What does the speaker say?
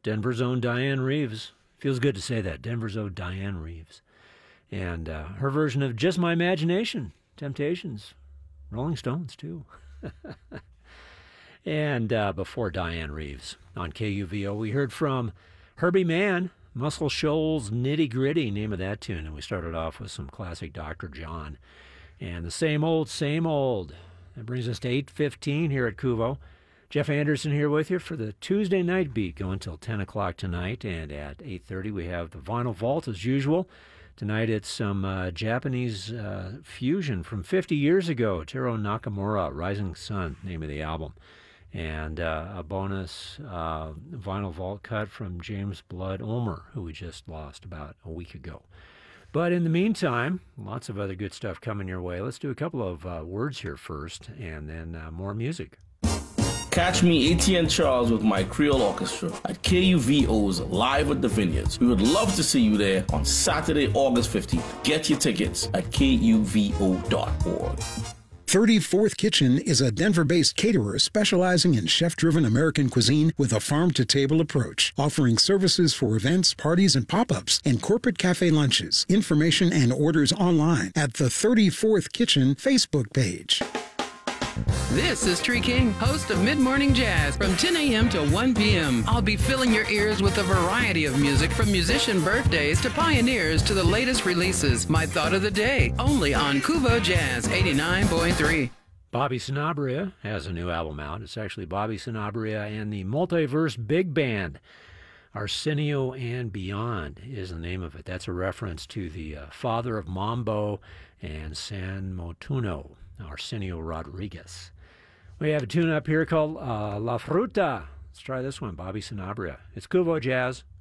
Denver's own Diane Reeves. Feels good to say that, Denver's own Diane Reeves. And her version of Just My Imagination, Temptations, Rolling Stones, too. And before Diane Reeves on KUVO, we heard from Herbie Mann, Muscle Shoals Nitty Gritty, name of that tune. And we started off with some classic Dr. John. And the same old, same old. That brings us to 8:15 here at KUVO. Jeff Anderson here with you for the Tuesday Night Beat, going until 10 o'clock tonight. And at 8:30 we have the Vinyl Vault as usual. Tonight it's some Japanese fusion from 50 years ago. Taro Nakamura, Rising Sun, name of the album. And a bonus Vinyl Vault cut from James Blood Ulmer, who we just lost about a week ago. But in the meantime, lots of other good stuff coming your way. Let's do a couple of words here first, and then more music. Catch me, ATN Charles, with my Creole Orchestra at KUVO's Live at the Vineyards. We would love to see you there on Saturday, August 15th. Get your tickets at KUVO.org. 34th Kitchen is a Denver-based caterer specializing in chef-driven American cuisine with a farm-to-table approach, offering services for events, parties, and pop-ups, and corporate cafe lunches. Information and orders online at the 34th Kitchen Facebook page. This is Tree King, host of Mid-Morning Jazz from 10 a.m. to 1 p.m. I'll be filling your ears with a variety of music from musician birthdays to pioneers to the latest releases. My thought of the day, only on KUVO Jazz 89.3. Bobby Sanabria has a new album out. It's actually Bobby Sanabria and the Multiverse Big Band. Arsenio and Beyond is the name of it. That's a reference to the father of Mambo and San Motuno, Arsenio Rodriguez. We have a tune up here called La Fruta. Let's try this one, Bobby Sanabria. It's KUVO Jazz